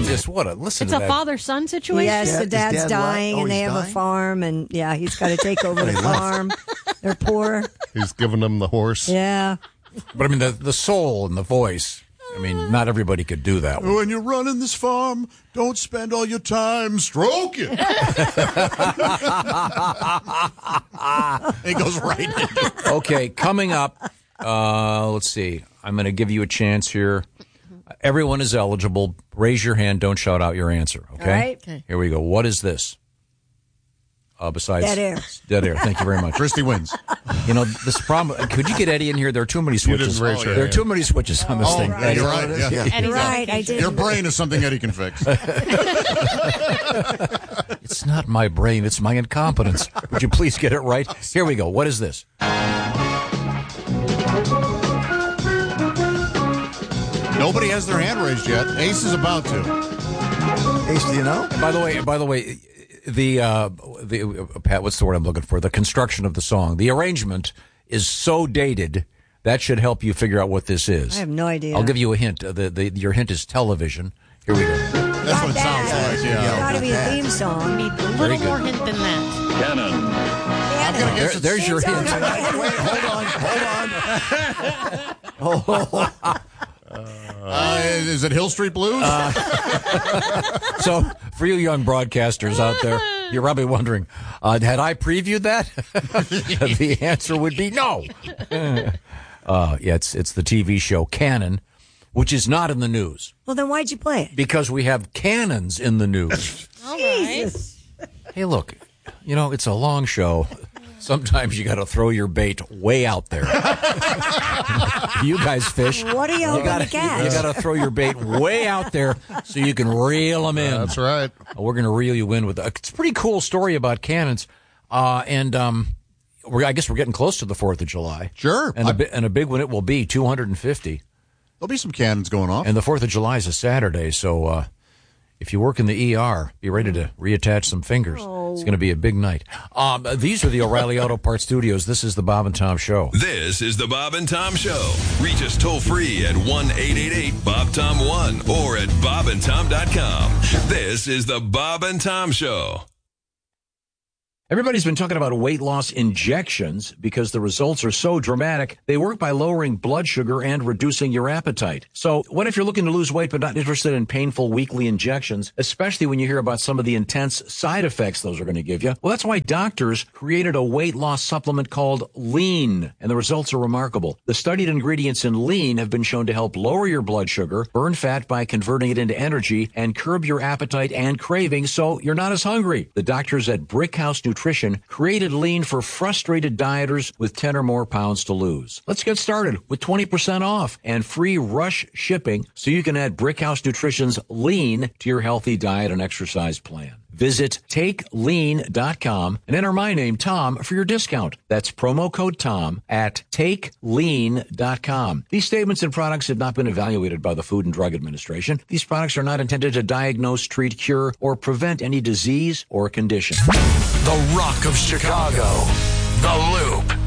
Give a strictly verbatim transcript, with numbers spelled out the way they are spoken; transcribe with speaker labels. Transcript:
Speaker 1: just, what a, listen
Speaker 2: it's
Speaker 1: to
Speaker 2: a
Speaker 1: that.
Speaker 2: father-son situation?
Speaker 3: Yes,
Speaker 4: Yeah,
Speaker 3: the
Speaker 4: is
Speaker 3: dad's
Speaker 4: dad
Speaker 3: dying,
Speaker 4: right? Oh,
Speaker 3: and they
Speaker 4: he's
Speaker 3: have
Speaker 4: dying?
Speaker 3: a farm, and, yeah, he's got to take over the farm. They're poor.
Speaker 5: He's giving them the horse.
Speaker 3: Yeah.
Speaker 1: But, I mean, the, the soul and the voice, I mean, not everybody could do that one.
Speaker 5: When you're running this farm, don't spend all your time stroking. It goes right into it.
Speaker 1: Okay, coming up, uh, let's see. I'm going to give you a chance here. Everyone is eligible. Raise your hand. Don't shout out your answer. Okay?
Speaker 3: All right.
Speaker 2: Okay.
Speaker 1: Here we go. What is this? Uh, besides
Speaker 3: Dead air.
Speaker 1: Dead air. Thank you very much.
Speaker 5: Christy wins.
Speaker 1: You know, this problem. Could you get Eddie in here? There are too many switches.
Speaker 5: didn't raise your
Speaker 1: there are
Speaker 5: hand.
Speaker 1: too many switches on this
Speaker 5: Oh,
Speaker 1: thing.
Speaker 5: right.
Speaker 1: Eddie.
Speaker 5: You're right. Yeah.
Speaker 4: Yeah.
Speaker 2: Eddie's
Speaker 3: Right,
Speaker 2: on
Speaker 3: I did.
Speaker 5: Your brain is something Eddie can fix.
Speaker 1: It's not my brain. It's my incompetence. Would you please get it right? Here we go. What is this?
Speaker 5: Nobody has their hand raised yet. Ace is about to.
Speaker 4: Ace, do you know?
Speaker 1: By the way, by the way, the uh, the uh, Pat, what's the word I'm looking for? The construction of the song, the arrangement is so dated that should help you figure out what this is.
Speaker 3: I have no idea.
Speaker 1: I'll give you a hint. Uh, the, the your hint is television. Here we go.
Speaker 5: That's what it sounds like.
Speaker 3: It's
Speaker 5: Yeah.
Speaker 3: got to be a theme song.
Speaker 2: Need a
Speaker 1: Very
Speaker 2: little
Speaker 1: good.
Speaker 2: more hint than that.
Speaker 6: Cannon.
Speaker 5: I'm gonna
Speaker 1: There,
Speaker 5: guess it's,
Speaker 1: there's your
Speaker 3: Theme
Speaker 1: hint.
Speaker 3: song.
Speaker 4: Wait, hold on, hold on. Oh,
Speaker 5: uh, is it Hill Street Blues?
Speaker 1: So, for you young broadcasters out there, you're probably wondering, uh, had I previewed that? The answer would be no. Uh, yeah, it's it's the T V show Cannon, which is not in the news
Speaker 3: Well, then why'd you play it?
Speaker 1: because we have cannons in the news.
Speaker 2: All right.
Speaker 3: Jesus.
Speaker 1: Hey, look, you know, it's a long show. Sometimes you got to throw your bait way out there. You guys fish.
Speaker 3: What are you hoping
Speaker 1: gotta,
Speaker 3: to catch?
Speaker 1: You got to throw your bait way out there so you can reel them in.
Speaker 5: That's right.
Speaker 1: We're going to reel you in with a, it's a pretty cool story about cannons. Uh, and um, we're, I guess we're getting close to the fourth of July.
Speaker 5: Sure.
Speaker 1: And
Speaker 5: I-
Speaker 1: a, bi- and a big one it will be, two hundred fifty.
Speaker 5: There'll be some cannons going off.
Speaker 1: And the fourth of July is a Saturday, so uh, if you work in the E R, be ready to reattach some fingers. It's going to be a big night. Um, these are the O'Reilly Auto Parts Studios. This is the Bob and Tom Show.
Speaker 7: This is the Bob and Tom Show. Reach us toll free at one eight eight eight Bob Tom one or at bob and tom dot com. This is the Bob and Tom Show.
Speaker 1: Everybody's been talking about weight loss injections because the results are so dramatic. They work by lowering blood sugar and reducing your appetite. So what if you're looking to lose weight but not interested in painful weekly injections, especially when you hear about some of the intense side effects those are going to give you? Well, that's why doctors created a weight loss supplement called Lean, and the results are remarkable. The studied ingredients in Lean have been shown to help lower your blood sugar, burn fat by converting it into energy, and curb your appetite and cravings so you're not as hungry. The doctors at Brickhouse Nutrition created Lean for frustrated dieters with ten or more pounds to lose. Let's get started with twenty percent off and free rush shipping so you can add Brickhouse Nutrition's Lean to your healthy diet and exercise plan. Visit take lean dot com and enter my name, Tom, for your discount. That's promo code Tom at take lean dot com. These statements and products have not been evaluated by the Food and Drug Administration. These products are not intended to diagnose, treat, cure, or prevent any disease or condition.
Speaker 8: The Rock of Chicago. The Loop.